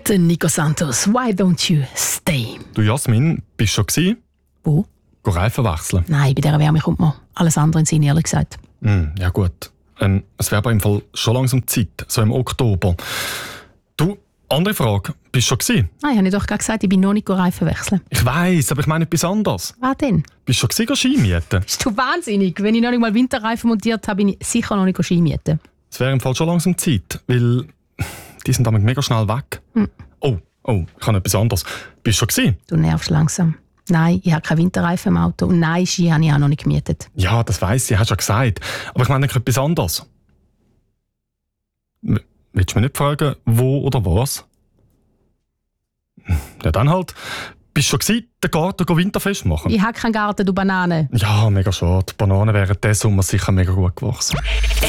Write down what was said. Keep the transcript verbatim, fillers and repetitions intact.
Der Nico Santos, «Why don't you stay?» Du Jasmin, bist du schon gewesen? Wo? Go Reifen wechseln? Nein, bei dieser Wärme kommt mir alles andere in Sinn, ehrlich gesagt. Mm, ja gut. Ähm, es wäre aber im Fall schon langsam Zeit, so im Oktober. Du, andere Frage, bist du schon gewesen? Nein, habe ich doch gerade gesagt, ich bin noch nicht Reifen wechseln. Ich weiss, aber ich meine etwas anderes. Was denn? Bist du schon gewesen, Ski mieten? Bist du wahnsinnig? Wenn ich noch nicht mal Winterreifen montiert habe, bin ich sicher noch nicht Ski mieten. Es wäre im Fall schon langsam Zeit, weil die sind damit mega schnell weg. Hm. Oh, oh, ich habe etwas anderes. Bist du schon gewesen? Du nervst langsam. Nein, ich habe keinen Winterreifen im Auto und nein, Ski habe ich auch noch nicht gemietet. Ja, das weiss ich, hast du schon gesagt. Aber ich meine etwas anderes. W- Willst du mich nicht fragen, wo oder was? Ja, dann halt. Bist du schon gewesen, den Garten winterfest machen? Ich habe keinen Garten, du Banane. Ja, mega schade. Die Bananen wären diesen Sommer sicher mega gut gewachsen.